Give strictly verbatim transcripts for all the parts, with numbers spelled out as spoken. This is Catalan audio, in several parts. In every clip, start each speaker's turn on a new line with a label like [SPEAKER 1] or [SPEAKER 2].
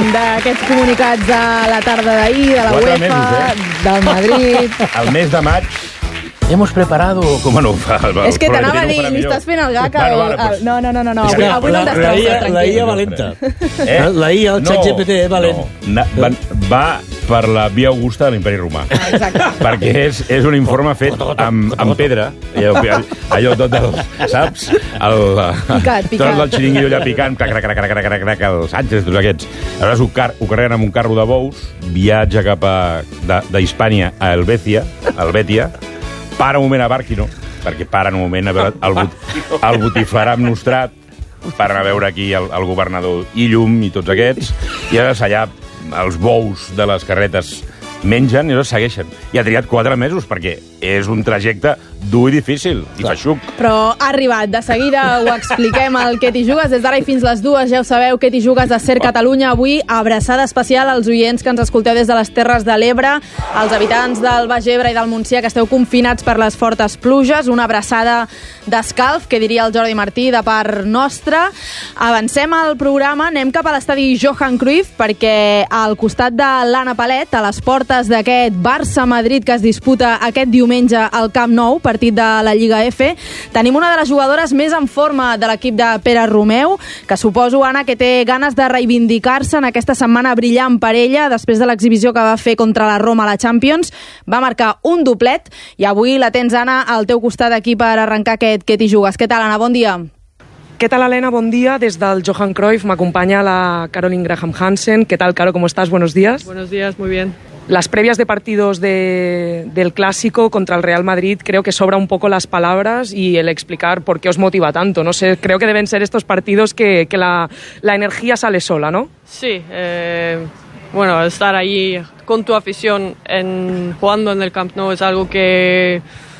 [SPEAKER 1] d'aquests comunicats de la tarda d'ahir, de la
[SPEAKER 2] Quatre
[SPEAKER 1] UEFA,
[SPEAKER 2] mesos, eh?
[SPEAKER 1] del Madrid...
[SPEAKER 2] El mes de maig hemos preparado... Com no ho fa? El,
[SPEAKER 1] És que t'anava a dir, li estàs fent el gag al...
[SPEAKER 2] Bueno, vale, pues...
[SPEAKER 1] No, no, no, no, no.
[SPEAKER 2] És
[SPEAKER 1] avui,
[SPEAKER 2] que
[SPEAKER 1] avui no
[SPEAKER 3] la,
[SPEAKER 1] t'estàs
[SPEAKER 3] la,
[SPEAKER 1] tranquil.
[SPEAKER 3] la I A valenta.
[SPEAKER 2] Eh?
[SPEAKER 3] La I A, el xat G P T, és valent.
[SPEAKER 2] No, va, va per la via augusta de l'Imperi Romà.
[SPEAKER 1] Ah, exacte.
[SPEAKER 2] Perquè és, és un informe fet amb, amb pedra. Allò, allò tot del... Saps? El,
[SPEAKER 1] Picat, picat.
[SPEAKER 2] Tot el xiringuillo allà picant, crac, crac, crac, crac, crac, crac, els Sánchez, tots aquests. Aleshores ho, car ho carreguen amb un carro de bous, viatja cap a... d'Hispània a Helvetia, a Helvetia, para un moment a Bàrquino, perquè para un moment a veure el, bot, el botiflarà amb Nostrat, per anar a veure aquí el, el governador Illum i tots aquests, i llavors allà els bous de les carretes mengen i llavors segueixen. I ha triat quatre mesos, perquè és un trajecte dur i difícil, i feixuc.
[SPEAKER 1] Però ha arribat. De seguida ho expliquem al Què t'hi jugues. Des d'ara i fins les dues, ja ho sabeu, Què t'hi jugues de Ser Catalunya. Avui, abraçada especial als oients que ens escolteu des de les Terres de l'Ebre, als habitants del Baix Ebre i del Montsià que esteu confinats per les fortes pluges. Una abraçada d'escalf, que diria el Jordi Martí, de part nostra. Avancem al programa, anem cap a l'estadi Johan Cruyff, perquè al costat de l'Anna Palet, a les portes d'aquest Barça-Madrid que es disputa aquest diumenge al Camp Nou, partit de la Lliga F, tenim una de les jugadores més en forma de l'equip de Pere Romeu, que suposo, Anna, que té ganes de reivindicar-se en aquesta setmana brillant per ella, després de l'exhibició que va fer contra la Roma a la Champions. Va marcar un doblet i avui la tens, Anna, al teu costat aquí per arrencar aquest Què t'hi jugues. Què tal, Anna? Bon dia.
[SPEAKER 4] ¿Qué tal, Elena? Buen día. Desde el Johan Cruyff me acompaña la Caroline Graham Hansen. ¿Qué tal, Caro? ¿Cómo estás? Buenos días.
[SPEAKER 5] Buenos días, muy bien.
[SPEAKER 4] Las previas de partidos de, del Clásico contra el Real Madrid, creo que sobra un poco las palabras y el explicar por qué os motiva tanto. No sé, creo que deben ser estos partidos que, que la, la energía sale sola, ¿no?
[SPEAKER 5] Sí, eh, bueno, estar ahí con tu afición en, jugando en el Camp Nou es algo que...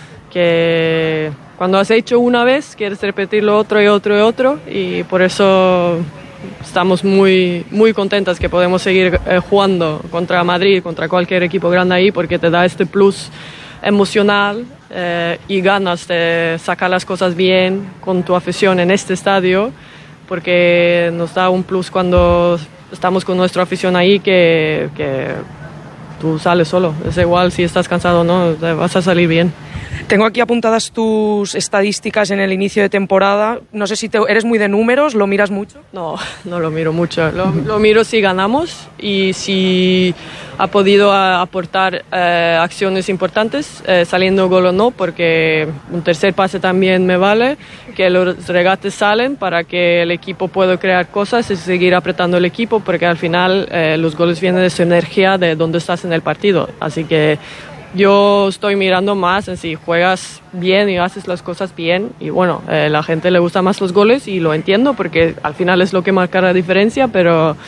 [SPEAKER 5] que cuando has hecho una vez, quieres repetirlo otro y otro y otro, y por eso estamos muy, muy contentas que podemos seguir eh, jugando contra Madrid, contra cualquier equipo grande ahí, porque te da este plus emocional eh, y ganas de sacar las cosas bien con tu afición en este estadio, porque nos da un plus cuando estamos con nuestra afición ahí que, que tú sales solo. Es igual si estás cansado o no, te vas a salir bien.
[SPEAKER 4] Tengo aquí apuntadas tus estadísticas en el inicio de temporada. No sé si te, eres muy de números, ¿lo miras mucho?
[SPEAKER 5] No, no lo miro mucho. Lo, lo miro si ganamos y si ha podido aportar eh, acciones importantes, eh, saliendo gol o no, porque un tercer pase también me vale, que los regates salen para que el equipo pueda crear cosas y seguir apretando el equipo, porque al final eh, los goles vienen de su energía, de dónde estás en el partido. Así que yo estoy mirando más en si juegas bien y haces las cosas bien, y bueno, eh, la gente le gusta más los goles y lo entiendo porque al final es lo que marca la diferencia, pero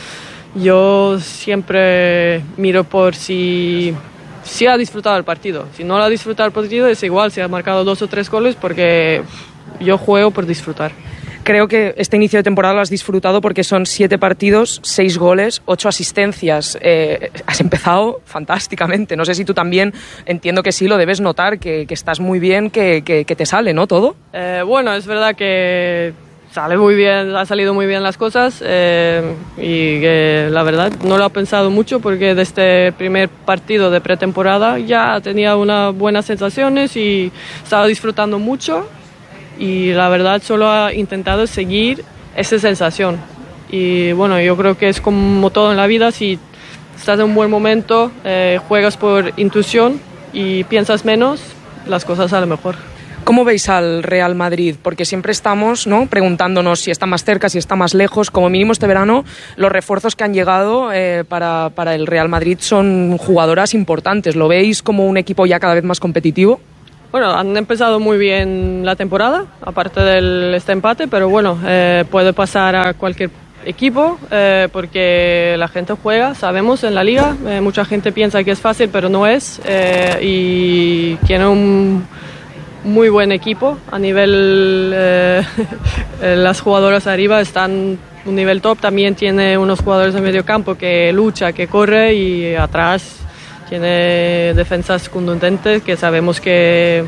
[SPEAKER 5] yo siempre miro por si, si ha disfrutado el partido. Si no lo ha disfrutado el partido es igual si ha marcado dos o tres goles, porque yo juego por disfrutar.
[SPEAKER 4] Creo que este inicio de temporada lo has disfrutado porque son siete partidos, seis goles, ocho asistencias. Eh, has empezado fantásticamente. No sé si tú también, entiendo que sí, lo debes notar, que, que estás muy bien, que, que, que te sale, ¿no? Todo.
[SPEAKER 5] Eh, bueno, es verdad que sale muy bien, ha salido muy bien las cosas eh, y que la verdad no lo he pensado mucho, porque de este primer partido de pretemporada ya tenía unas buenas sensaciones y estaba disfrutando mucho. Y la verdad solo ha intentado seguir esa sensación. Y bueno, yo creo que es como todo en la vida, si estás en un buen momento, eh, juegas por intuición y piensas menos, las cosas salen mejor.
[SPEAKER 4] ¿Cómo veis al Real Madrid? Porque siempre estamos, ¿no?, preguntándonos si está más cerca, si está más lejos. Como mínimo este verano, los refuerzos que han llegado eh, para, para el Real Madrid son jugadoras importantes. ¿Lo veis como un equipo ya cada vez más competitivo?
[SPEAKER 5] Bueno, han empezado muy bien la temporada, aparte de este empate, pero bueno, eh, puede pasar a cualquier equipo eh, porque la gente juega, sabemos, en la liga. Eh, mucha gente piensa que es fácil, pero no es. Eh, y tiene un muy buen equipo a nivel... Eh, las jugadoras arriba están a un nivel top. También tiene unos jugadores de medio campo que lucha, que corre, y atrás tiene defensas contundentes que sabemos que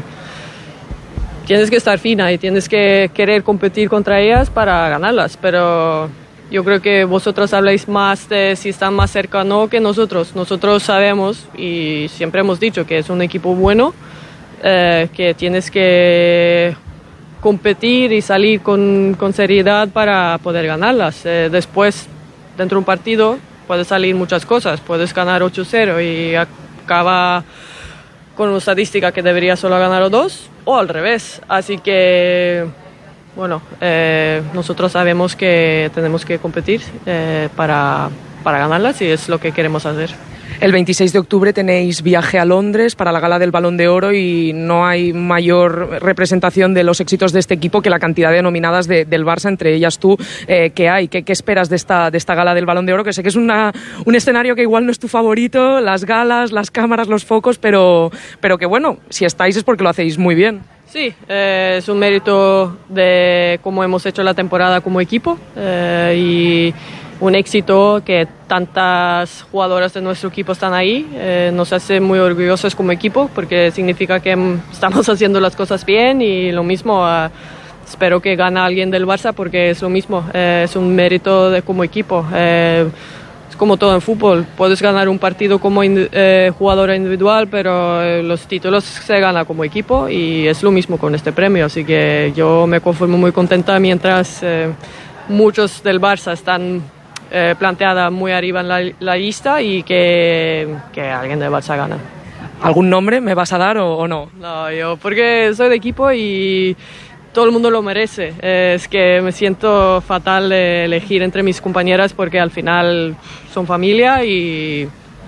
[SPEAKER 5] tienes que estar fina y tienes que querer competir contra ellas para ganarlas, pero yo creo que vosotros habláis más de si están más cerca o no que nosotros. Nosotros sabemos y siempre hemos dicho que es un equipo bueno, eh, que tienes que competir y salir con, con seriedad para poder ganarlas. Eh, después, dentro de un partido, puede salir muchas cosas. Puedes ganar ocho cero y acaba con una estadística que debería solo ganar o dos, o al revés. Así que, bueno, eh, nosotros sabemos que tenemos que competir eh, para, para ganarlas y es lo que queremos hacer.
[SPEAKER 4] El veintiséis de octubre tenéis viaje a Londres para la gala del Balón de Oro y no hay mayor representación de los éxitos de este equipo que la cantidad de nominadas de, del Barça, entre ellas tú, eh, que hay. ¿Qué, qué esperas de esta, de esta gala del Balón de Oro? Que sé que es una, un escenario que igual no es tu favorito, las galas, las cámaras, los focos, pero, pero que bueno, si estáis es porque lo hacéis muy bien.
[SPEAKER 5] Sí, eh, es un mérito de cómo hemos hecho la temporada como equipo eh, y un éxito que tantas jugadoras de nuestro equipo están ahí. Eh, nos hace muy orgullosos como equipo porque significa que estamos haciendo las cosas bien y lo mismo, eh, espero que gane alguien del Barça porque es lo mismo, eh, es un mérito de como equipo. Eh, es como todo en fútbol, puedes ganar un partido como in, eh, jugadora individual, pero eh, los títulos se ganan como equipo y es lo mismo con este premio, así que yo me conformo muy contenta mientras eh, muchos del Barça están Eh, planteada muy arriba en la, la lista y que, que alguien del Barça gana.
[SPEAKER 4] ¿Algún nombre me vas a dar o, o no?
[SPEAKER 5] No, yo porque soy de equipo y todo el mundo lo merece. Eh, es que me siento fatal de elegir entre mis compañeras porque al final son familia y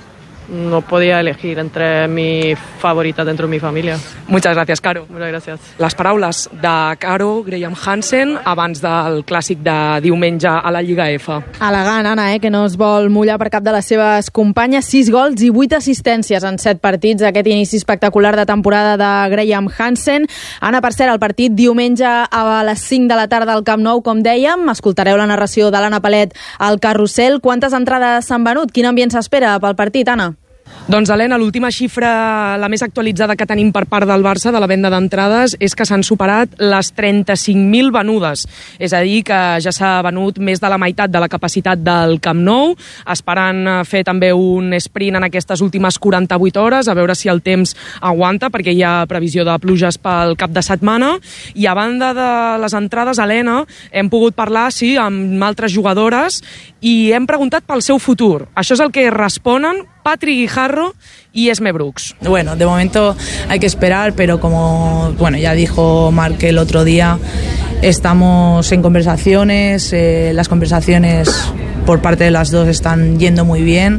[SPEAKER 5] no podía elegir entre mi favorita dentro de mi família.
[SPEAKER 4] Muchas gràcies, Caro.
[SPEAKER 5] Muchas gràcies.
[SPEAKER 4] Les paraules de Caro Graham Hansen abans del clàssic de diumenge a la Lliga F.
[SPEAKER 1] Elegant, Anna, eh, que no es vol mullar per cap de les seves companyes. Sis gols i vuit assistències en set partits. Aquest inici espectacular de temporada de Graham Hansen. Anna, per cert, el partit diumenge a les cinc de la tarda al Camp Nou, com dèiem. Escoltareu la narració de l'Anna Palet al Carrusel. Quantes entrades s'han venut? Quin ambient s'espera pel partit, Anna?
[SPEAKER 4] Doncs, Helena, l'última xifra, la més actualitzada que tenim per part del Barça de la venda d'entrades és que s'han superat les trenta-cinc mil venudes. És a dir, que ja s'ha venut més de la meitat de la capacitat del Camp Nou, esperant fer també un sprint en aquestes últimes quaranta-vuit hores, a veure si el temps aguanta, perquè hi ha previsió de pluges pel cap de setmana. I a banda de les entrades, Helena, hem pogut parlar, sí, amb altres jugadores i hem preguntat pel seu futur. Això és el que responen Patri Guijarro y Esme Brooks.
[SPEAKER 6] Bueno, de momento hay que esperar, pero como bueno ya dijo Marc el otro día, estamos en conversaciones, eh, las conversaciones por parte de las dos están yendo muy bien.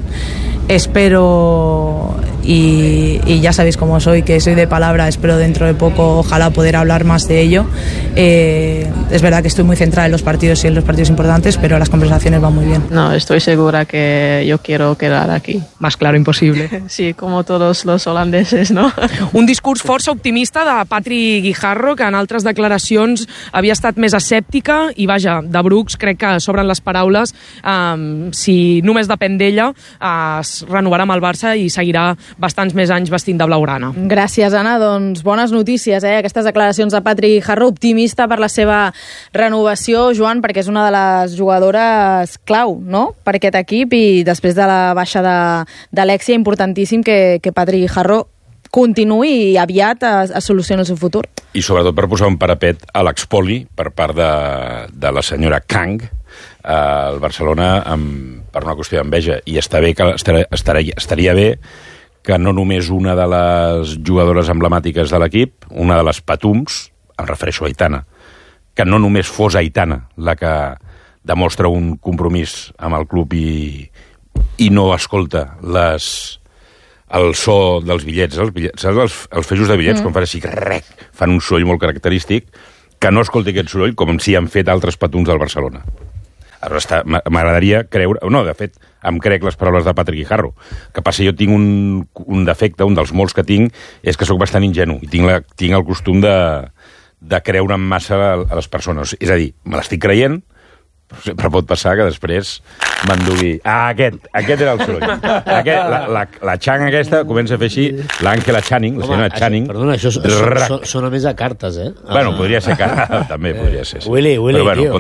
[SPEAKER 6] Espero, y, y ya sabéis cómo soy, que soy de palabra, espero dentro de poco, ojalá poder hablar más de ello. Eh, es verdad que estoy muy centrada en los partidos y en los partidos importantes, pero las conversaciones van muy bien.
[SPEAKER 5] No, estoy segura que yo quiero quedar aquí.
[SPEAKER 4] Más claro imposible.
[SPEAKER 5] Sí, como todos los holandeses, ¿no?
[SPEAKER 4] Un discurs força optimista de Patri Guijarro, que en altres declaracions havia estat més escèptica, i vaja, de Brooks crec que s'obren les paraules. Um, si només depèn d'ella, uh, es renovarà amb el Barça i seguirà bastants més anys vestint de blaugrana.
[SPEAKER 1] Gràcies, Anna. Doncs bones notícies, eh? Aquestes declaracions de Patri Guijarro, optimista per la seva renovació, Joan, perquè és una de les jugadores clau, no?, per aquest equip, i després de la baixa de, d'Alexia, importantíssim que, que Patri Guijarro continuï i aviat a, a solucionar el seu futur.
[SPEAKER 2] I sobretot per posar un parapet a l'expoli per part de, de la senyora Kang al Barcelona amb, per una qüestió d'enveja. I està bé que estaria, estaria, estaria bé que no només una de les jugadores emblemàtiques de l'equip, una de les patums, em refereixo a Aitana, que no només fos Aitana la que demostra un compromís amb el club i, i no escolta les, el so dels bitllets, els, bitllets, saps els, els feixos de bitllets, mm. quan fan així, rec, fan un soroll molt característic, que no escolti aquest soroll com si han fet altres patums del Barcelona. M'agradaria creure... No, de fet, em crec les paraules de Patri Guijarro. Que passa, jo tinc un, un defecte, un dels molts que tinc, és que sóc bastant ingenu i tinc, la, tinc el costum de, de creure en massa a les persones. És a dir, me l'estic creient, sempre pot passar que després m'endugui... Ah, aquest, aquest era el soroll. Aquest, la, la, la Chang aquesta comença a fer així, l'Àngela Channing, la senyora Channing...
[SPEAKER 3] Perdona, això sona, sona més a cartes, eh?
[SPEAKER 2] Bueno, podria ser carta, també podria ser. Sí.
[SPEAKER 3] Willy, Willy,
[SPEAKER 2] però, bueno,
[SPEAKER 3] tio.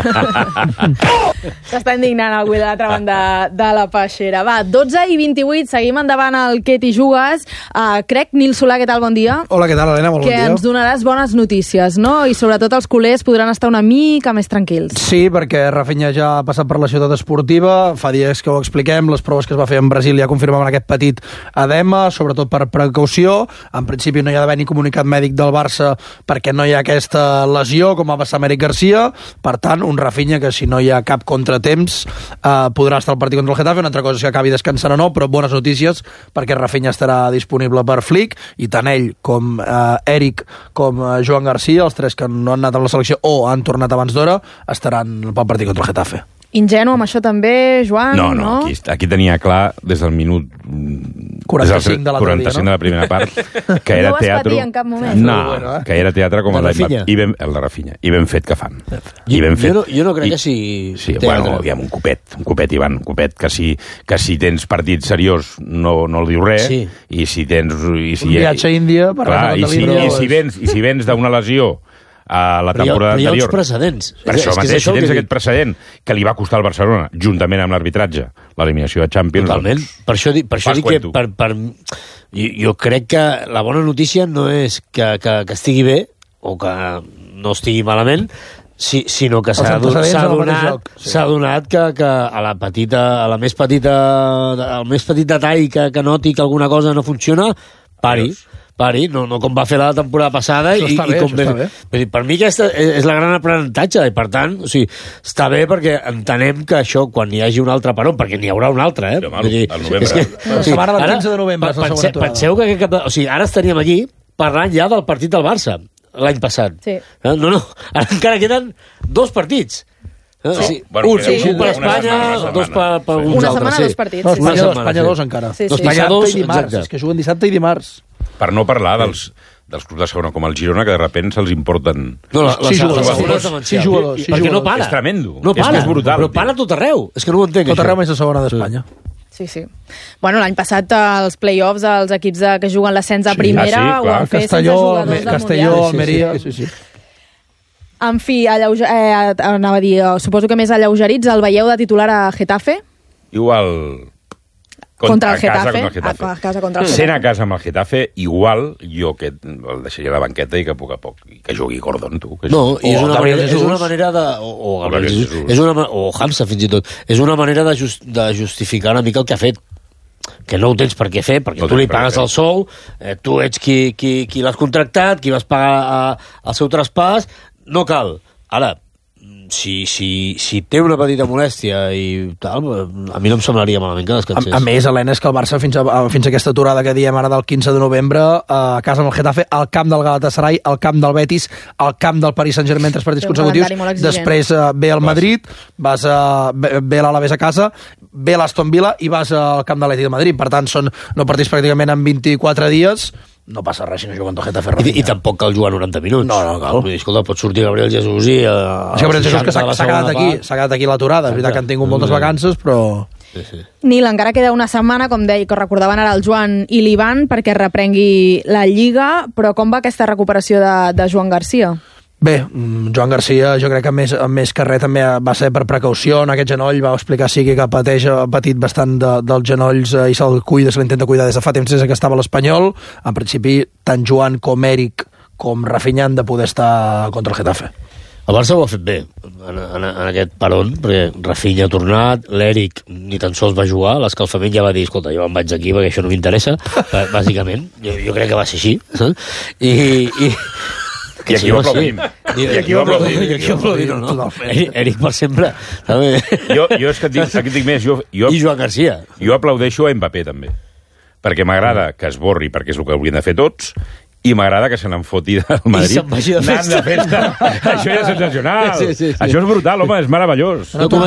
[SPEAKER 2] Compte.
[SPEAKER 1] S'està indignant el Will de l'altra banda de la peixera. Va, dotze i vint-i-vuit, seguim endavant al Què t'hi jugues. Uh, crec, Nil Solà, què tal? Bon dia.
[SPEAKER 7] Hola, què tal, Helena? Molt bon
[SPEAKER 1] que
[SPEAKER 7] dia.
[SPEAKER 1] ens donaràs bones notícies, no? I sobretot els culers podran estar una mica més tranquils.
[SPEAKER 7] Sí, perquè Rafinha ja ha passat per la ciutat esportiva, fa dies que ho expliquem, les proves que es va fer en Brasil ja confirmaven aquest petit edema, sobretot per precaució. En principi no hi ha d'haver ni comunicat mèdic del Barça perquè no hi ha aquesta lesió, com va passar amb Eric Garcia. Per tant, un Rafinha que si no hi ha cap contratemps eh, podrà estar al partit contra el Getafe. Una altra cosa és que acabi descansant o no, però bones notícies perquè Rafinha estarà disponible per Flick i tant ell com eh, Eric com eh, Joan Garcia, els tres que no han anat a la selecció o han tornat abans d'hora, estaran pel partit contra el Getafe.
[SPEAKER 1] Ingenu amb això també, Joan?
[SPEAKER 2] No, no, aquí, aquí tenia clar des del minut
[SPEAKER 7] quaranta-cinc de l'altre
[SPEAKER 2] quaranta-cinc
[SPEAKER 7] dia, no?
[SPEAKER 2] de la primera part que era
[SPEAKER 1] no
[SPEAKER 2] teatre.
[SPEAKER 1] No vas patir en cap moment.
[SPEAKER 2] No,
[SPEAKER 7] bueno, eh?
[SPEAKER 2] que era teatre com
[SPEAKER 3] De
[SPEAKER 2] el
[SPEAKER 3] Rafinha.
[SPEAKER 2] I ben, el de Rafinha. I ben fet que fan. I
[SPEAKER 3] Jo,
[SPEAKER 2] ben fet.
[SPEAKER 3] jo, no, jo no crec
[SPEAKER 2] I,
[SPEAKER 3] que sigui
[SPEAKER 2] Sí,
[SPEAKER 3] teatre.
[SPEAKER 2] bueno, aviam, un copet, un copet, Ivan, un copet, que si, que si tens partit seriós no, no el diu res,
[SPEAKER 3] Sí.
[SPEAKER 2] i si tens... I si,
[SPEAKER 7] Un viatge a Índia per
[SPEAKER 2] clar,
[SPEAKER 7] anar
[SPEAKER 2] i,
[SPEAKER 7] a
[SPEAKER 2] si,
[SPEAKER 7] Libro,
[SPEAKER 2] i, si
[SPEAKER 7] és-
[SPEAKER 2] vens, I si vens d'una lesió a la
[SPEAKER 3] Però hi ha-
[SPEAKER 2] temporada
[SPEAKER 3] però hi ha uns
[SPEAKER 2] anterior...
[SPEAKER 3] precedents.
[SPEAKER 2] Per
[SPEAKER 3] És-
[SPEAKER 2] això
[SPEAKER 3] és que és
[SPEAKER 2] mateix,
[SPEAKER 3] això
[SPEAKER 2] si
[SPEAKER 3] el
[SPEAKER 2] tens
[SPEAKER 3] que
[SPEAKER 2] aquest
[SPEAKER 3] dic.
[SPEAKER 2] precedent que li va costar al Barcelona, juntament amb l'arbitratge, l'eliminació de Champions...
[SPEAKER 3] Totalment.
[SPEAKER 2] Doncs,
[SPEAKER 3] Per això, dic- per això
[SPEAKER 2] fas
[SPEAKER 3] dic que
[SPEAKER 2] cuento.
[SPEAKER 3] per, per, jo, jo crec que la bona notícia no és que, que, que estigui bé o que no estigui malament, si, sinó que
[SPEAKER 7] Els
[SPEAKER 3] s'ha
[SPEAKER 7] antecedents
[SPEAKER 3] s'ha
[SPEAKER 7] en el mateix
[SPEAKER 3] donat,
[SPEAKER 7] lloc, sí.
[SPEAKER 3] s'ha donat que, que a la petita, a la més petita, al més petit detall que, que noti que alguna cosa no funciona, pari. Pari, no, no com va fer la temporada passada.
[SPEAKER 7] Això
[SPEAKER 3] i,
[SPEAKER 7] està
[SPEAKER 3] i
[SPEAKER 7] bé,
[SPEAKER 3] com
[SPEAKER 7] això està bé.
[SPEAKER 3] Vull dir, per mi aquesta és, és la gran aprenentatge i per tant, o sigui, està bé perquè entenem que això quan hi hagi un altre peron, perquè n'hi haurà un altre, eh?
[SPEAKER 2] Sí, home,
[SPEAKER 3] Vull dir,
[SPEAKER 2] al novembre.
[SPEAKER 3] és que,
[SPEAKER 7] La setmana del quinze de novembre és la segona
[SPEAKER 3] pense,
[SPEAKER 7] aturada.
[SPEAKER 3] penseu que aquest cap de, o sigui, ara estaríem aquí parlant ja del partit del Barça l'any passat.
[SPEAKER 1] Sí.
[SPEAKER 3] Eh? No, no, ara encara queden dos partits. Eh?
[SPEAKER 2] Sí.
[SPEAKER 3] Sí.
[SPEAKER 2] Bueno,
[SPEAKER 3] un,
[SPEAKER 2] queda
[SPEAKER 3] un,
[SPEAKER 2] un,
[SPEAKER 3] per
[SPEAKER 2] una
[SPEAKER 3] Espanya,
[SPEAKER 2] setmana, una
[SPEAKER 3] dos per, per
[SPEAKER 2] setmana.
[SPEAKER 3] uns
[SPEAKER 1] Una
[SPEAKER 3] altres.
[SPEAKER 1] setmana,
[SPEAKER 3] sí.
[SPEAKER 1] dos partits,
[SPEAKER 7] No,
[SPEAKER 1] sí,
[SPEAKER 7] Espanya
[SPEAKER 1] sí.
[SPEAKER 7] dos, Espanya dos encara.
[SPEAKER 1] Sí, sí.
[SPEAKER 3] Espanya
[SPEAKER 7] Dissabte
[SPEAKER 3] dos,
[SPEAKER 7] i dimarts,
[SPEAKER 3] exacte.
[SPEAKER 7] és que juguen dissabte i dimarts.
[SPEAKER 2] Per no parlar dels, dels clubs de segona com el Girona, que de sobte se'ls importen...
[SPEAKER 3] No, la, la,
[SPEAKER 7] Sis
[SPEAKER 3] la,
[SPEAKER 7] jugadors.
[SPEAKER 3] la segona és
[SPEAKER 7] Sis
[SPEAKER 3] demencial.
[SPEAKER 7] jugadors, sis
[SPEAKER 3] Perquè no
[SPEAKER 7] jugadors.
[SPEAKER 3] para.
[SPEAKER 2] És tremendo.
[SPEAKER 3] No
[SPEAKER 2] És que
[SPEAKER 3] para.
[SPEAKER 2] és brutal,
[SPEAKER 3] Però
[SPEAKER 2] tio.
[SPEAKER 3] para a tot arreu. És que no ho entenc,
[SPEAKER 7] Tot
[SPEAKER 3] això.
[SPEAKER 7] arreu més a segona d'Espanya.
[SPEAKER 1] Sí, sí. Bueno, l'any passat els play-offs, els equips de, que juguen l'ascens a
[SPEAKER 7] Sí.
[SPEAKER 1] primera,
[SPEAKER 2] Ah, sí,
[SPEAKER 1] ho
[SPEAKER 2] clar.
[SPEAKER 1] han fet
[SPEAKER 7] Castelló,
[SPEAKER 1] sense jugadors
[SPEAKER 7] Alme-
[SPEAKER 1] del
[SPEAKER 7] Castelló,
[SPEAKER 1] Mundial.
[SPEAKER 7] Almeria... Sí, sí.
[SPEAKER 1] En fi, alleuge... eh, anava a dir, eh, suposo que més alleugerits, el veieu de titular a Getafe?
[SPEAKER 2] Igual...
[SPEAKER 1] Contra el
[SPEAKER 2] a casa,
[SPEAKER 1] Getafe.
[SPEAKER 2] contra el Getafe.
[SPEAKER 1] A casa contra el
[SPEAKER 2] Sent
[SPEAKER 1] Getafe.
[SPEAKER 2] a casa amb el Getafe, igual jo que el deixaria a la banqueta i que a poc a poc i que jugui Gordon, tu. Que
[SPEAKER 3] No, i és
[SPEAKER 7] O
[SPEAKER 3] una,
[SPEAKER 7] Gabriel
[SPEAKER 3] manera, és
[SPEAKER 7] Jesus.
[SPEAKER 3] una manera de... O, o, Gabriel
[SPEAKER 2] Gabriel
[SPEAKER 3] Jesus,
[SPEAKER 2] Jesus.
[SPEAKER 3] és una, ma- o Hamza, fins i tot. És una manera de, just, de justificar una mica el que ha fet. Que no ho tens per què fer, perquè
[SPEAKER 2] No
[SPEAKER 3] tu li
[SPEAKER 2] tens per què
[SPEAKER 3] pagues
[SPEAKER 2] fer.
[SPEAKER 3] el sou, eh, tu ets qui, qui, qui l'has contractat, qui vas pagar eh, el seu traspàs, no cal. Ara, si, si, si té una petita molèstia i tal, a mi no em semblaria malament que
[SPEAKER 7] A,
[SPEAKER 3] descansés.
[SPEAKER 7] a més, Helena, és que el Barça fins a, a- fins a aquesta aturada que diem ara del quinze de novembre, a casa amb el Getafe, al camp del Galatasaray, al camp del Betis, al camp del Paris Saint-Germain, tres partits
[SPEAKER 1] Té un
[SPEAKER 7] consecutius,
[SPEAKER 1] calendari molt exigent.
[SPEAKER 7] després uh, ve el Madrid, vas a, ve, ve l'Alavés a casa, ve l'Aston Villa i vas al camp de l'Atlètic de Madrid. Per tant, són no partits pràcticament en vint-i-quatre dies, no passa res si no juguen el Getafe.
[SPEAKER 3] I,
[SPEAKER 7] Rafinha.
[SPEAKER 3] I tampoc cal jugar noranta minuts.
[SPEAKER 7] No, no cal.
[SPEAKER 3] Vull dir, escolta, pot sortir Gabriel Jesus i... Eh,
[SPEAKER 7] És que Gabriel Jesus que s'ha
[SPEAKER 3] als
[SPEAKER 7] s'ha quedat
[SPEAKER 3] seixanta de la
[SPEAKER 7] aquí,
[SPEAKER 3] segona
[SPEAKER 7] s'ha quedat aquí a l'aturada. És veritat que han tingut moltes
[SPEAKER 3] Mm.
[SPEAKER 7] vacances, però...
[SPEAKER 3] part. Sí, sí.
[SPEAKER 1] Nil, encara queda una setmana, com deia, que recordaven ara el Joan i l'Ivan, perquè reprengui la Lliga, però com va aquesta recuperació de, de Joan Garcia?
[SPEAKER 7] Bé, mm, Joan Garcia jo crec que més, més que res també va ser per precaució en aquest genoll, va explicar sí que pateix, ha patit bastant de, dels genolls eh, i se'l cuida, se l'intenta cuidar des de fa temps des que estava a l'Espanyol. En principi, tant Joan com Eric com Rafinha han de poder estar contra el Getafe.
[SPEAKER 3] El Barça ho ha fet bé en, en, en aquest peron, perquè Rafinha ha tornat, l'Eric ni tan sols va jugar, l'escalfament ja va dir, escolta, jo em vaig aquí perquè això no m'interessa, b- bàsicament, jo, jo crec que va ser així, saps? I... i
[SPEAKER 2] I aquí ho aplaudim.
[SPEAKER 3] I,
[SPEAKER 2] I aquí ho aplaudim.
[SPEAKER 3] I aquí ho aplaudim, no, no.
[SPEAKER 7] Totalment.
[SPEAKER 3] Eric, Eric per sempre. Saps?
[SPEAKER 2] Jo, jo és que et dic, aquí et dic més, jo, jo,
[SPEAKER 3] I Joan Garcia.
[SPEAKER 2] jo aplaudeixo a Mbappé també, perquè m'agrada que es borri, perquè és el que haurien de fer tots, i m'agrada que se n'en foti del Madrid.
[SPEAKER 3] se'n vagi de
[SPEAKER 2] anant
[SPEAKER 3] festa.
[SPEAKER 2] de festa. Això ja és sensacional.
[SPEAKER 3] Sí, sí, sí.
[SPEAKER 2] Això és brutal, home, és meravellós.
[SPEAKER 3] No, com